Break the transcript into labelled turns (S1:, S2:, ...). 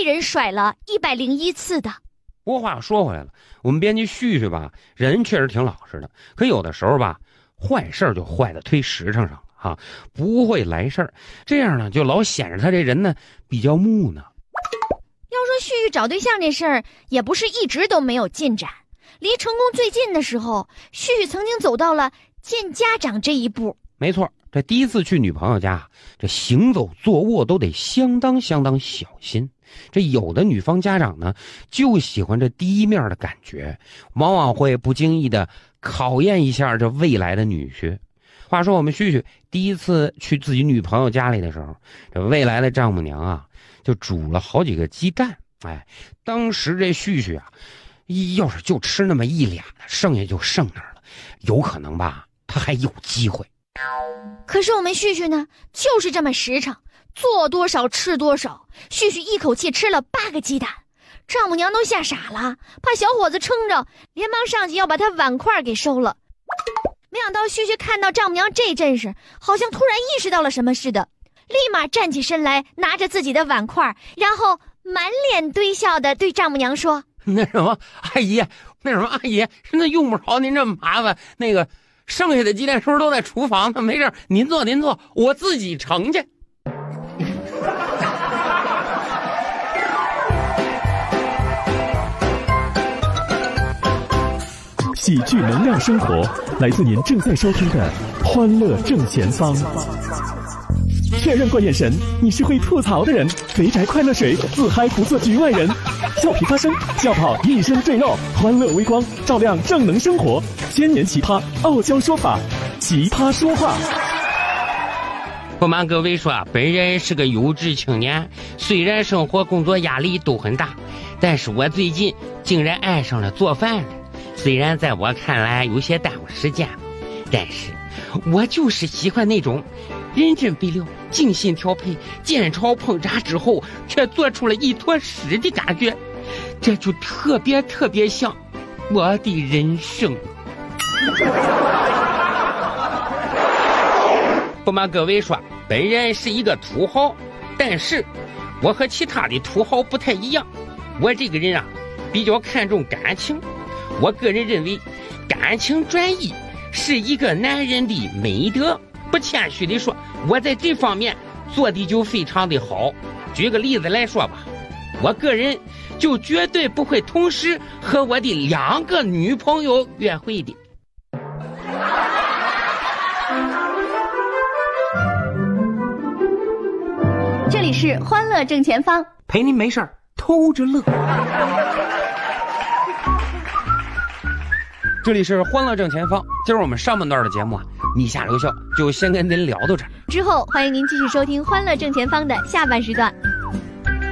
S1: 人甩了101次的。
S2: 不过话又说回来了，我们编辑旭旭吧，人确实挺老实的，可有的时候吧，坏事就坏在推实诚上了啊，不会来事儿，这样呢就老显着他这人呢比较木讷。
S1: 要说旭旭找对象这事儿，也不是一直都没有进展。离成功最近的时候，旭旭曾经走到了见家长这一步。
S2: 没错，这第一次去女朋友家，这行走坐卧都得相当小心。这有的女方家长呢，就喜欢这第一面的感觉，往往会不经意的考验一下这未来的女婿。话说我们旭旭第一次去自己女朋友家里的时候，这未来的丈母娘啊，就煮了好几个鸡蛋。哎，当时这旭旭啊，要是就吃那么1俩，剩下就剩那儿了，有可能吧，他还有机会。
S1: 可是我们旭旭呢，就是这么实诚，做多少吃多少。旭旭一口气吃了8个鸡蛋，丈母娘都吓傻了，怕小伙子撑着，连忙上去要把他碗筷给收了。没想到旭旭看到丈母娘这阵势，好像突然意识到了什么似的，立马站起身来，拿着自己的碗筷，然后满脸堆笑的对丈母娘说：
S2: 那什么阿姨，现在用不着您这么麻烦，那个剩下的鸡蛋是不是都在厨房呢？没事，您坐，我自己盛去。
S3: 喜剧能量生活，来自您正在收听的《欢乐正前方》。确认过眼神，你是会吐槽的人。肥宅快乐水，自嗨不做局外人。笑皮发声，笑跑一身赘肉。欢乐微光，照亮正能生活。千年奇葩，傲娇说法，奇葩说话。
S2: 不瞒各位说，本人是个优质青年，虽然生活工作压力都很大，但是我最近竟然爱上了做饭了。虽然在我看来有些耽误时间，但是我就是喜欢那种认真备料、精心调配、煎炒烹炸之后却做出了一坨屎的感觉，这就特别像我的人生。不瞒各位说，本人是一个土豪，但是我和其他的土豪不太一样，我这个人啊比较看重感情。我个人认为，感情专一是一个男人的美德。不谦虚的说，我在这方面做的就非常的好。举个例子来说吧，我个人就绝对不会同时和我的2个女朋友约会的。
S1: 这里是欢乐正前方，
S2: 陪您没事儿偷着乐。这里是欢乐正前方，今儿我们上半段的节目啊，你下留笑就先跟您聊到这儿，
S1: 之后欢迎您继续收听欢乐正前方的下半时段。